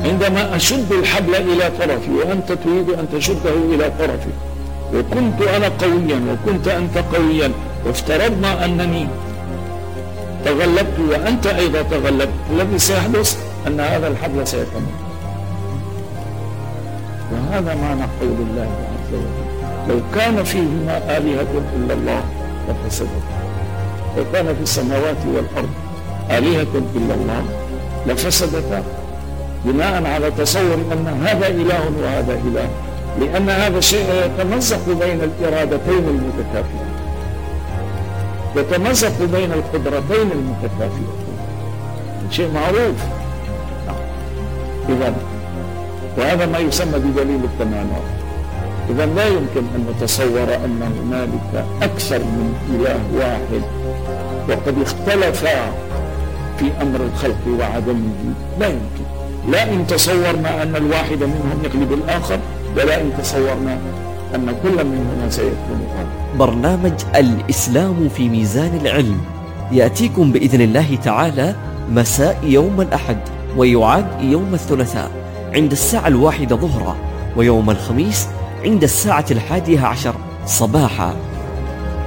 عندما أشد الحبل إلى طرفي وأنت تريد أن تشده إلى طرفي، وكنت أنا قويا وكنت أنت قويا، وافترضنا أنني تغلبت وأنت أيضا تغلبت، الذي سيحدث أن هذا الحبل سيتمر. وهذا معنى قول الله عز وجل: لو كان فيهما آلهة إلا الله لفسدتا، لو كان في السماوات والأرض آلهة إلا الله لفسدتا، بناء على تصور أن هذا إله وهذا إله، لأن هذا الشيء يتمزق بين الإرادتين المتكافئتين، يتمزق بين القدرتين المتكافئتين، شيء معروف. إذن وهذا ما يسمى بدليل التمانع. إذن لا يمكن أن نتصور أن هنالك أكثر من إله واحد وقد اختلفا في أمر الخلق وعدمه. لا يمكن، لا إن تصورنا أن الواحد منهم يغلب الآخر، ولا إن تصورنا أن كل منهما سيكون غالبا. برنامج الإسلام في ميزان العلم يأتيكم بإذن الله تعالى مساء يوم الأحد، ويعاد يوم الثلاثاء عند الساعة 1 ظهرا، ويوم الخميس عند الساعة 11 صباحا.